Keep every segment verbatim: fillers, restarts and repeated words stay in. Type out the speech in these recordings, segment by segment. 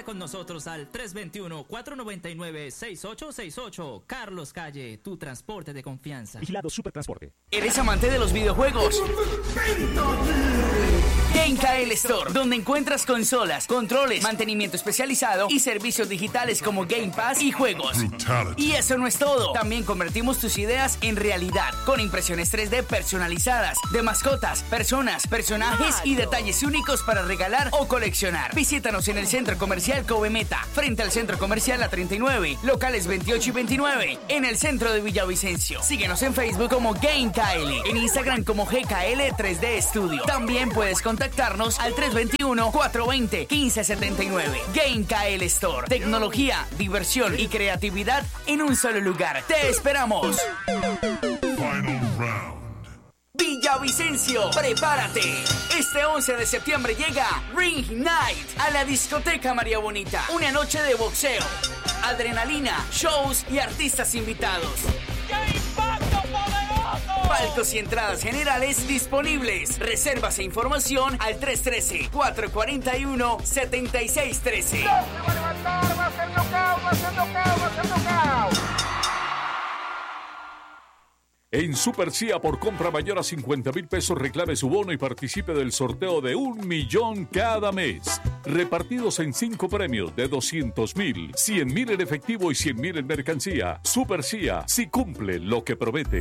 con nosotros al tres dos uno, cuatro nueve nueve, seis ocho seis ocho. Carlos Calle, tu transporte de confianza. Vigilado Supertransporte. ¿Eres amante de los videojuegos? GameKL Store, donde encuentras consolas, controles, mantenimiento especializado y servicios digitales como Game Pass y juegos. Brutality. Y eso no es todo. También convertimos tus ideas en realidad con impresiones tres D personalizadas de mascotas, personas, personajes y detalles únicos para regalar o coleccionar. Visítanos en el Centro Comercial Kobe Meta, frente al Centro Comercial A treinta y nueve, locales veintiocho y veintinueve, en el centro de Villavicencio. Síguenos en Facebook como GameKL, en Instagram como G K L tres D Studio. También puedes contactarnos al tres dos uno, cuatro dos cero, uno cinco siete nueve. GameKL Store, tecnología, diversión y creatividad en un solo lugar. ¡Te esperamos! Final round. Villavicencio, prepárate. Este once de septiembre llega Ring Night a la discoteca María Bonita. Una noche de boxeo, adrenalina, shows y artistas invitados. ¡Qué impacto poderoso! Palcos y entradas generales disponibles. Reservas e información al tres uno tres, cuatro cuatro uno, siete seis uno tres. ¡Se va a levantar! ¡Va a ser knockout! ¡Va a ser knockout! ¡Va a ser knockout! En Super C I A, por compra mayor a cincuenta mil pesos, reclame su bono y participe del sorteo de un millón cada mes. Repartidos en cinco premios de doscientos mil, cien mil en efectivo y cien mil en mercancía. Super C I A, si cumple lo que promete.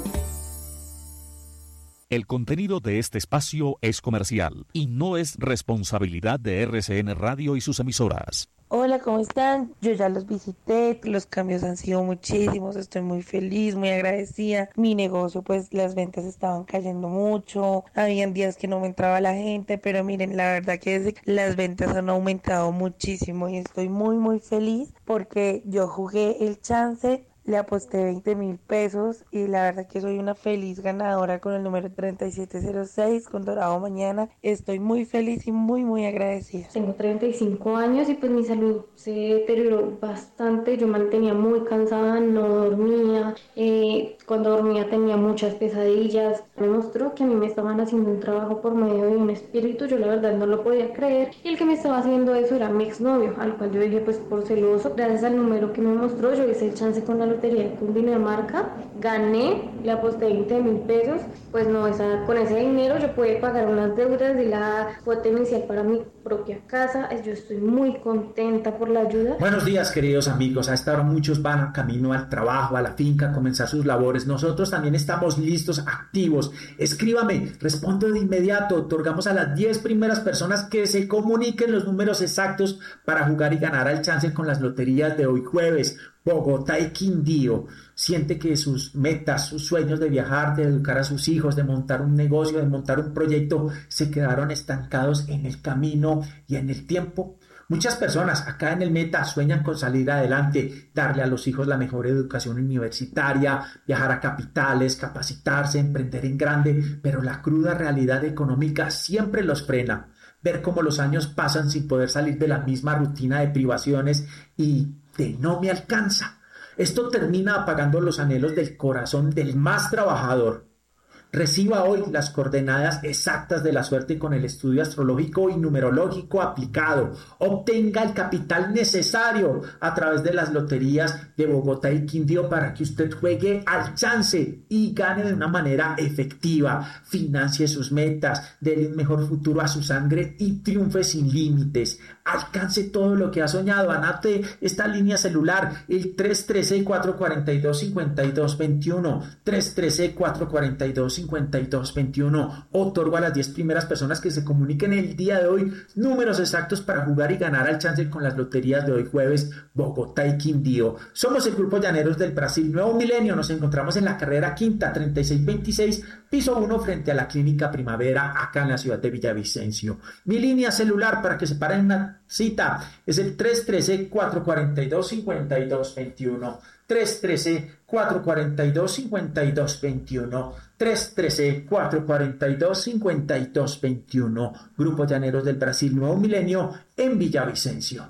El contenido de este espacio es comercial y no es responsabilidad de R C N Radio y sus emisoras. Hola, ¿cómo están? Yo ya los visité, los cambios han sido muchísimos, estoy muy feliz, muy agradecida. Mi negocio, pues las ventas estaban cayendo mucho, habían días que no me entraba la gente, pero miren, la verdad que desde las ventas han aumentado muchísimo y estoy muy muy feliz porque yo jugué el chance. Le aposté veinte mil pesos y la verdad que soy una feliz ganadora con el número treinta y siete cero seis con Dorado Mañana. Estoy muy feliz y muy muy agradecida. Tengo treinta y cinco años y pues mi salud se deterioró bastante. Yo me mantenía muy cansada, no dormía. Eh, cuando dormía tenía muchas pesadillas. Me mostró que a mí me estaban haciendo un trabajo por medio de un espíritu. Yo la verdad no lo podía creer. Y el que me estaba haciendo eso era mi exnovio, al cual yo dije pues por celoso. Gracias al número que me mostró yo hice el chance con la lotería de Cundinamarca, gané, le aposté veinte mil pesos, pues no, esa, con ese dinero yo pude pagar unas deudas de la cuota inicial para mi propia casa. Yo estoy muy contenta por la ayuda. Buenos días, queridos amigos. A esta hora muchos van camino al trabajo, a la finca, a comenzar sus labores. Nosotros también estamos listos, activos. Escríbame, respondo de inmediato. Otorgamos a las diez primeras personas que se comuniquen los números exactos para jugar y ganar al chance con las loterías de hoy jueves. Bogotá y Quindío. Siente que sus metas, sus sueños de viajar, de educar a sus hijos, de montar un negocio, de montar un proyecto, se quedaron estancados en el camino y en el tiempo. Muchas personas acá en el Meta sueñan con salir adelante, darle a los hijos la mejor educación universitaria, viajar a capitales, capacitarse, emprender en grande, pero la cruda realidad económica siempre los frena. Ver cómo los años pasan sin poder salir de la misma rutina de privaciones y de no me alcanza. Esto termina apagando los anhelos del corazón del más trabajador. Reciba hoy las coordenadas exactas de la suerte con el estudio astrológico y numerológico aplicado. Obtenga el capital necesario a través de las loterías de Bogotá y Quindío para que usted juegue al chance y gane de una manera efectiva. Financie sus metas, déle un mejor futuro a su sangre y triunfe sin límites. Alcance todo lo que ha soñado. Anote esta línea celular, el tres uno tres, cuatro cuatro dos, cinco dos dos uno, tres uno tres, cuatro cuatro dos, cinco dos dos uno. Otorgo a las diez primeras personas que se comuniquen el día de hoy números exactos para jugar y ganar al chance con las loterías de hoy jueves, Bogotá y Quindío. Somos el Grupo Llaneros del Brasil Nuevo Milenio. Nos encontramos en la carrera quinta treinta y seis veintiséis, piso uno, frente a la Clínica Primavera, acá en la ciudad de Villavicencio. Mi línea celular para que se paren una cita es el tres uno tres, cuatro cuatro dos, cinco dos dos uno, tres uno tres, cuatro cuatro dos, cinco dos dos uno, tres uno tres, cuatro cuatro dos, cinco dos dos uno. Grupo Llaneros del Brasil Nuevo Milenio en Villavicencio.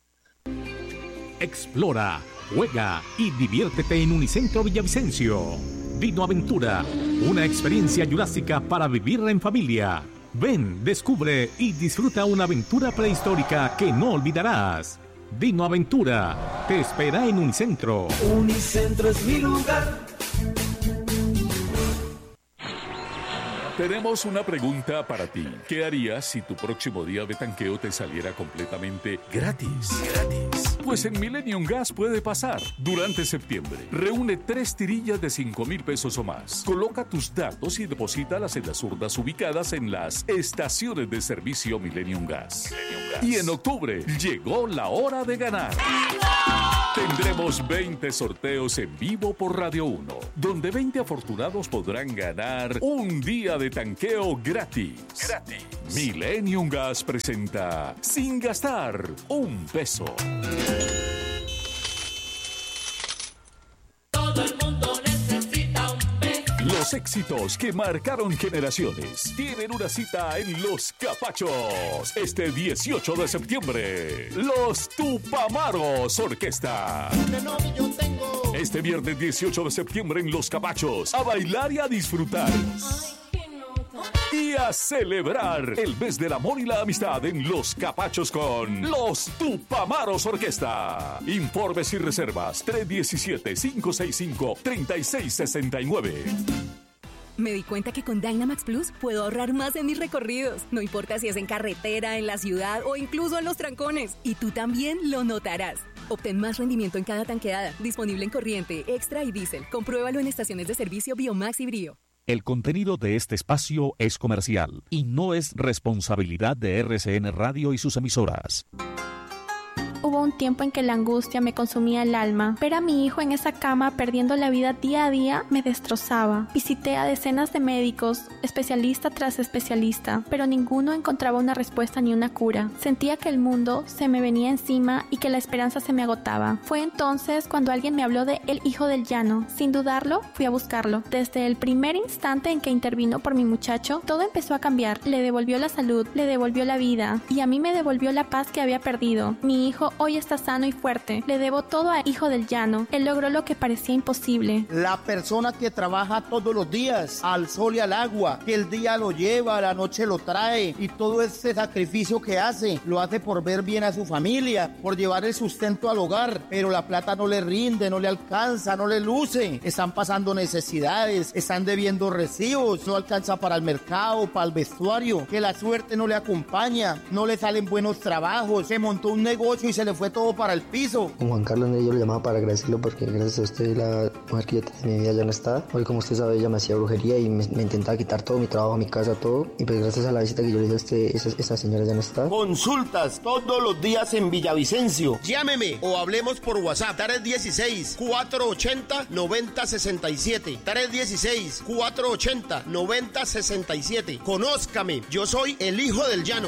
Explora, juega y diviértete en Unicentro Villavicencio. Dino Aventura, una experiencia jurásica para vivir en familia. Ven, descubre y disfruta una aventura prehistórica que no olvidarás. Dino Aventura te espera en Unicentro. Unicentro es mi lugar. Tenemos una pregunta para ti. ¿Qué harías si tu próximo día de tanqueo te saliera completamente gratis? Gratis. Pues en Millennium Gas puede pasar. Durante septiembre, reúne tres tirillas de cinco mil pesos o más. Coloca tus datos y deposítalas en las urnas ubicadas en las estaciones de servicio Millennium Gas. Millennium Gas. Y en octubre, llegó la hora de ganar. Tendremos veinte sorteos en vivo por Radio uno, donde veinte afortunados podrán ganar un día de tanqueo gratis. Gratis. Millennium Gas presenta Sin Gastar un Peso. Todo el mundo necesita un peso. Los éxitos que marcaron generaciones tienen una cita en Los Capachos este dieciocho de septiembre. Los Tupamaros Orquesta. Este viernes dieciocho de septiembre en Los Capachos. A bailar y a disfrutar. Y a celebrar el mes del amor y la amistad en Los Capachos con Los Tupamaros Orquesta. Informes y reservas tres uno siete, cinco seis cinco, tres seis seis nueve. Me di cuenta que con Dynamax Plus puedo ahorrar más en mis recorridos. No importa si es en carretera, en la ciudad o incluso en los trancones. Y tú también lo notarás. Obtén más rendimiento en cada tanqueada. Disponible en corriente, extra y diésel. Compruébalo en estaciones de servicio Biomax y Brio. El contenido de este espacio es comercial y no es responsabilidad de R C N Radio y sus emisoras. Hubo un tiempo en que la angustia me consumía el alma. Ver a mi hijo en esa cama perdiendo la vida día a día me destrozaba. Visité a decenas de médicos, especialista tras especialista, pero ninguno encontraba una respuesta ni una cura. Sentía que el mundo se me venía encima y que la esperanza se me agotaba. Fue entonces cuando alguien me habló de El Hijo del Llano. Sin dudarlo, fui a buscarlo. Desde el primer instante en que intervino por mi muchacho, todo empezó a cambiar. Le devolvió la salud, le devolvió la vida y a mí me devolvió la paz que había perdido. Mi hijo hoy está sano y fuerte. Le debo todo a Hijo del Llano. Él logró lo que parecía imposible. La persona que trabaja todos los días, al sol y al agua, que el día lo lleva, la noche lo trae, y todo ese sacrificio que hace, lo hace por ver bien a su familia, por llevar el sustento al hogar, pero la plata no le rinde, no le alcanza, no le luce. Están pasando necesidades, están debiendo recibos, no alcanza para el mercado, para el vestuario, que la suerte no le acompaña, no le salen buenos trabajos, se montó un negocio y se le fue todo para el piso. Con Juan Carlos yo lo llamaba para agradecerlo porque gracias a usted la mujer que yo tenía en mi vida ya no está. Hoy, como usted sabe, ella me hacía brujería y me, me intentaba quitar todo, mi trabajo, mi casa, todo. Y pues gracias a la visita que yo le hice a este, esa, esa señora ya no está. Consultas todos los días en Villavicencio. Llámeme o hablemos por WhatsApp. tres uno seis, cuatro ocho cero, nueve cero seis siete. tres uno seis, cuatro ocho cero, nueve cero seis siete. Conózcame, yo soy el Hijo del Llano.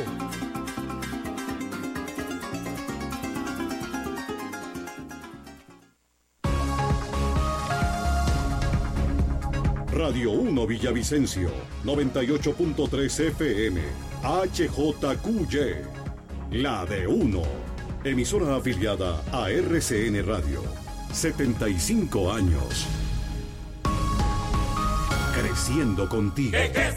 Radio uno Villavicencio, noventa y ocho punto tres F M, H J Q Y, la de uno, emisora afiliada a R C N Radio, setenta y cinco años, creciendo contigo.